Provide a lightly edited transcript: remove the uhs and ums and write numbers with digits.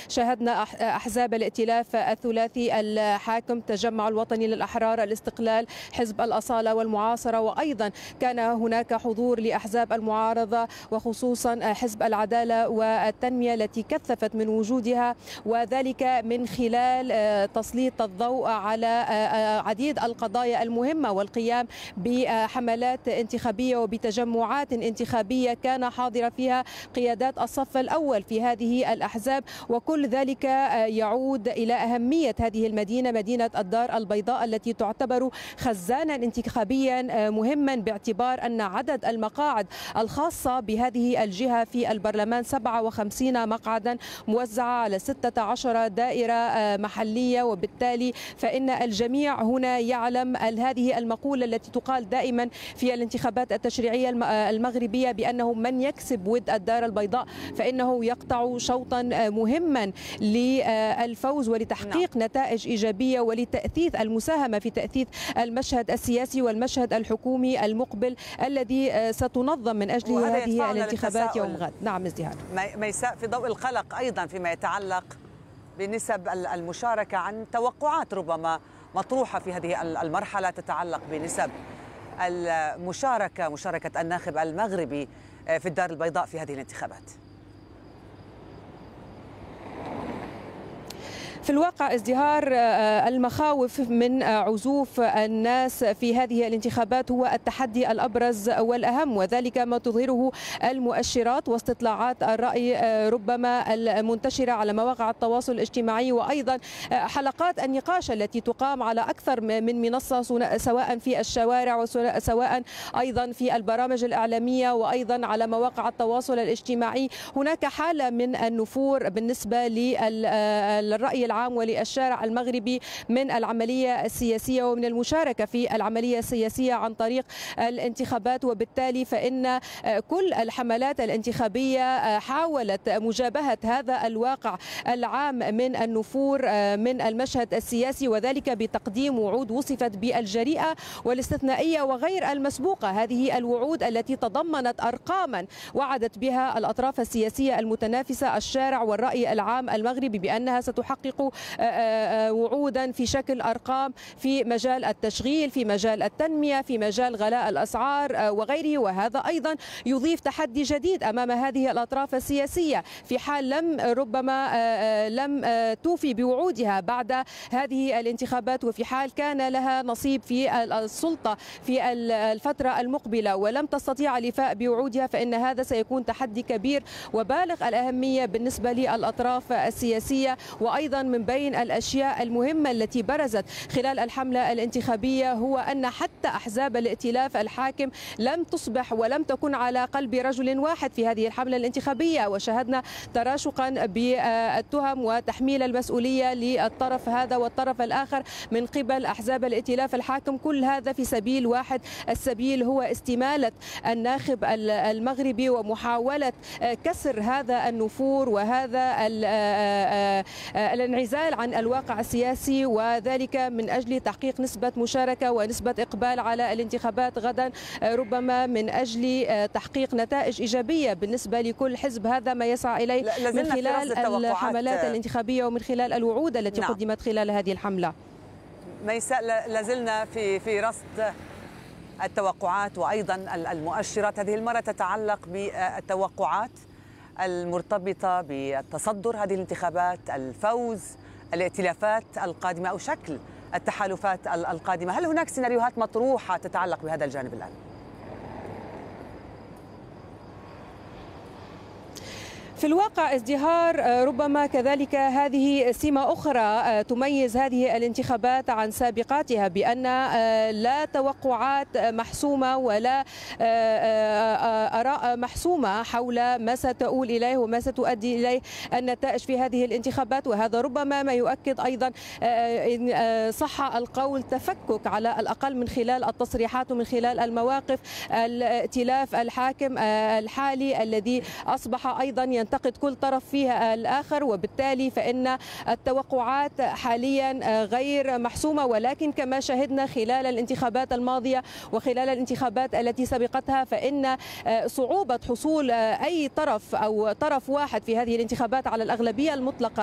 شاهدنا أحزاب الائتلاف الثلاثي الحاكم، التجمع الوطني للأحرار، الاستقلال، حزب الأصالة والمعاصرة، وأيضا كان هناك حضور لأحزاب المعارضة وخصوصا حزب العدالة والتنمية التي كثفت من وجودها، وذلك من خلال تسليط الضوء على عديد القضايا المهمة والقيام بحملات انتخابية وبتجمعات انتخابية كان حاضر فيها قيادات الصف الأول في هذه الأحزاب. وكل ذلك يعود إلى أهمية هذه المدينة، مدينة الدار البيضاء، التي تعتبر خزانا انتخابيا مهما باعتبار أن عدد المقاعد الخاصة بهذه الجهة في البرلمان 57 مقعدا موزعة على 16 دائرة محلية. وبالتالي فإن الجميع هنا يعلم هذه المقولة التي تقال دائما في الانتخابات التشريعية المغربية بأنه من يكسب ود الدار البيضاء فإنه يقطع شوطا مهما للفوز ولتحقيق نتائج إيجابية ولتأثيث المساهمة في تأثيث المشهد السياسي والمشهد الحكومي المقبل الذي ستنظم من أجل هذه الانتخابات يوم غد. نعم ازدهار. ميساء، في ضوء القلق أيضا فيما يتعلق بنسب المشاركة عن توقعات ربما مطروحة في هذه المرحلة تتعلق بنسب المشاركة، مشاركة الناخب المغربي في الدار البيضاء في هذه الانتخابات. في الواقع ازدهار المخاوف من عزوف الناس في هذه الانتخابات هو التحدي الأبرز والأهم، وذلك ما تظهره المؤشرات واستطلاعات الرأي ربما المنتشرة على مواقع التواصل الاجتماعي، وأيضا حلقات النقاش التي تقام على أكثر من منصة سواء في الشوارع وسواء أيضا في البرامج الإعلامية وأيضا على مواقع التواصل الاجتماعي. هناك حالة من النفور بالنسبة للرأي العام وللشارع المغربي من العملية السياسية ومن المشاركة في العملية السياسية عن طريق الانتخابات. وبالتالي فإن كل الحملات الانتخابية حاولت مجابهة هذا الواقع العام من النفور من المشهد السياسي، وذلك بتقديم وعود وصفت بالجريئة والاستثنائية وغير المسبوقة. هذه الوعود التي تضمنت أرقاما وعدت بها الأطراف السياسية المتنافسة الشارع والرأي العام المغربي بأنها ستحقق وعودا في شكل أرقام في مجال التشغيل، في مجال التنمية، في مجال غلاء الأسعار وغيره. وهذا أيضا يضيف تحدي جديد أمام هذه الأطراف السياسية في حال لم توفي بوعودها بعد هذه الانتخابات، وفي حال كان لها نصيب في السلطة في الفترة المقبلة ولم تستطيع الإفاء بوعودها، فإن هذا سيكون تحدي كبير وبالغ الأهمية بالنسبة للأطراف السياسية. وأيضا من بين الأشياء المهمة التي برزت خلال الحملة الانتخابية هو أن حتى أحزاب الائتلاف الحاكم لم تصبح ولم تكن على قلب رجل واحد في هذه الحملة الانتخابية، وشاهدنا تراشقا بالتهم وتحميل المسؤولية للطرف هذا والطرف الآخر من قبل أحزاب الائتلاف الحاكم. كل هذا في سبيل واحد، السبيل هو استمالة الناخب المغربي ومحاولة كسر هذا النفور وهذا الانعزال عن الواقع السياسي، وذلك من أجل تحقيق نسبة مشاركة ونسبة إقبال على الانتخابات غدا، ربما من أجل تحقيق نتائج إيجابية بالنسبة لكل حزب. هذا ما يسعى إليه من خلال الحملات الانتخابية ومن خلال الوعود التي قدمت خلال هذه الحملة. ميساء، لازلنا في رصد التوقعات وأيضا المؤشرات. هذه المرة تتعلق بالتوقعات المرتبطة بتصدر هذه الانتخابات، الفوز، الائتلافات القادمة أو شكل التحالفات القادمة. هل هناك سيناريوهات مطروحة تتعلق بهذا الجانب الآن؟ في الواقع ازدهار ربما كذلك هذه سمة أخرى تميز هذه الانتخابات عن سابقاتها، بأن لا توقعات محسومة ولا آراء محسومة حول ما ستؤول إليه وما ستؤدي إليه النتائج في هذه الانتخابات. وهذا ربما ما يؤكد أيضا إن صح القول تفكك على الأقل من خلال التصريحات ومن خلال المواقف الائتلاف الحاكم الحالي الذي أصبح أيضا ينتقد كل طرف فيها الآخر، وبالتالي فإن التوقعات حاليا غير محسومة. ولكن كما شهدنا خلال الانتخابات الماضية وخلال الانتخابات التي سبقتها فإن صعوبة حصول أي طرف أو طرف واحد في هذه الانتخابات على الأغلبية المطلقة